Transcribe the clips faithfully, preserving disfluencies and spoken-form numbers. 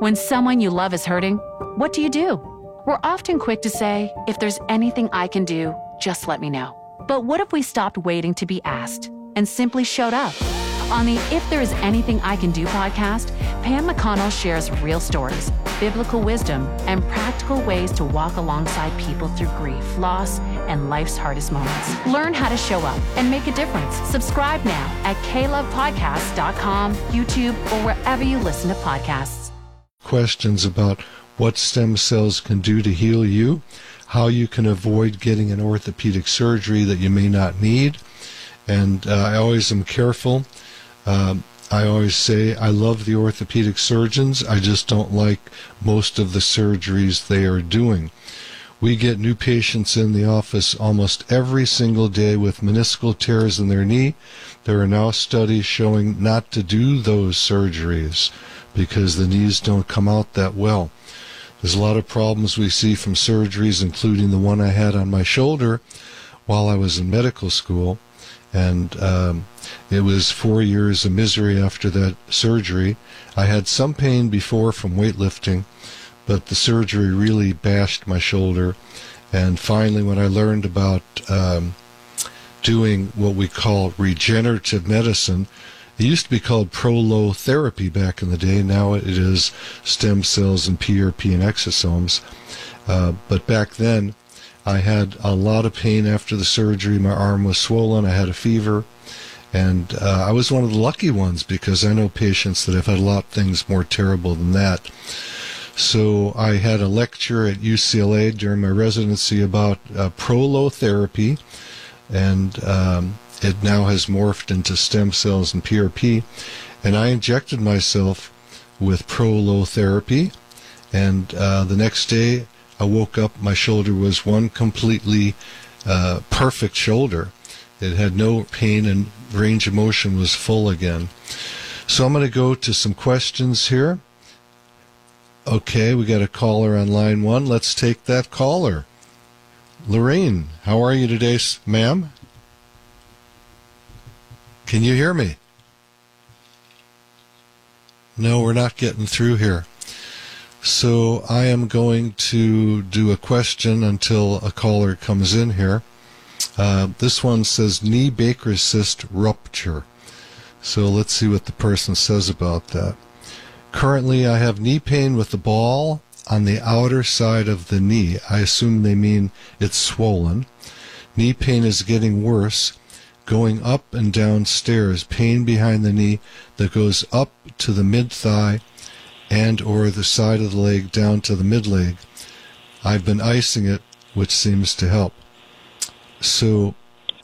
When someone you love is hurting, what do you do? We're often quick to say, if there's anything I can do, just let me know. But what if we stopped waiting to be asked and simply showed up? On the If There Is Anything I Can Do podcast, Pam McConnell shares real stories, biblical wisdom, and practical ways to walk alongside people through grief, loss, and life's hardest moments. Learn how to show up and make a difference. Subscribe now at k love podcast dot com, YouTube, or wherever you listen to podcasts. Questions about what stem cells can do to heal you, how you can avoid getting an orthopedic surgery that you may not need. And uh, I always am careful. Um, I always say I love the orthopedic surgeons. I just don't like most of the surgeries they are doing. We get new patients in the office almost every single day with meniscal tears in their knee. There are now studies showing not to do those surgeries because the knees don't come out that well. There's a lot of problems we see from surgeries, including the one I had on my shoulder while I was in medical school. And um, it was four years of misery after that surgery. I had some pain before from weightlifting, but the surgery really bashed my shoulder. And finally, when I learned about um, doing what we call regenerative medicine, it used to be called prolotherapy back in the day. Now it is stem cells and P R P and exosomes. Uh, but back then, I had a lot of pain after the surgery. My arm was swollen. I had a fever. And uh, I was one of the lucky ones because I know patients that have had a lot of things more terrible than that. So I had a lecture at U C L A during my residency about uh, prolotherapy, and um, it now has morphed into stem cells and P R P. And I injected myself with prolotherapy, and uh, the next day I woke up, my shoulder was one completely uh, perfect shoulder. It had no pain and range of motion was full again. So I'm going to go to some questions here. Okay, we got a caller on line one. Let's take that caller. Lorraine, how are you today, ma'am? Can you hear me? No, we're not getting through here. So I am going to do a question until a caller comes in here. Uh, this one says knee Baker's cyst rupture. So let's see what the person says about that. Currently, I have knee pain with the ball on the outer side of the knee. I assume they mean it's swollen. Knee pain is getting worse, going up and down stairs. Pain behind the knee that goes up to the mid-thigh and or the side of the leg down to the mid-leg. I've been icing it, which seems to help. So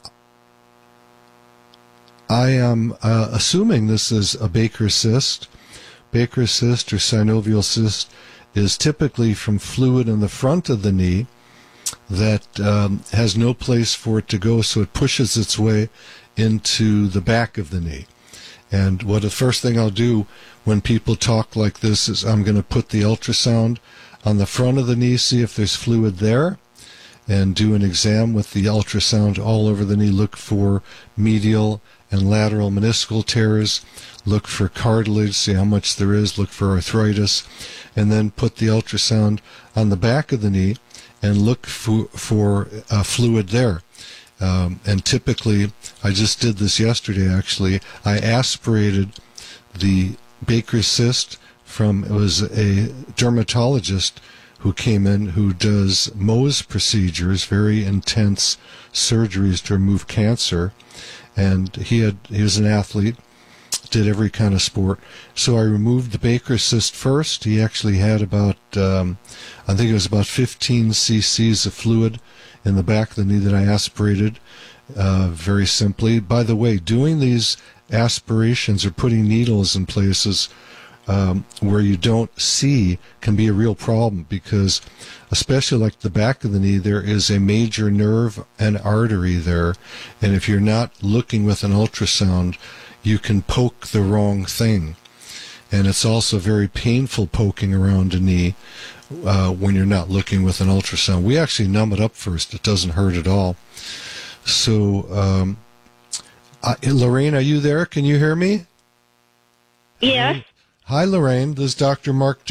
I am uh, assuming this is a Baker's cyst. Baker's cyst or synovial cyst is typically from fluid in the front of the knee that um, has no place for it to go, so it pushes its way into the back of the knee. And what the first thing I'll do when people talk like this is I'm going to put the ultrasound on the front of the knee, see if there's fluid there, and do an exam with the ultrasound all over the knee. Look for medial and lateral meniscal tears, look for cartilage, see how much there is, look for arthritis, and then put the ultrasound on the back of the knee and look for, for uh, fluid there. Um, and typically, I just did this yesterday actually, I aspirated the Baker's cyst from, it was a dermatologist who came in who does Mohs procedures, very intense surgeries to remove cancer. And he had he was an athlete, did every kind of sport. So I removed the Baker's cyst first. He actually had about, um, I think it was about fifteen cc's of fluid in the back of the knee that I aspirated uh, very simply. By the way, doing these aspirations or putting needles in places um, where you don't see can be a real problem because, especially like the back of the knee, there is a major nerve and artery there. And if you're not looking with an ultrasound, you can poke the wrong thing. And it's also very painful poking around a knee uh, when you're not looking with an ultrasound. We actually numb it up first. It doesn't hurt at all. So, um, I, Lorraine, are you there? Can you hear me? Yes. Hi, Lorraine. This is Doctor Mark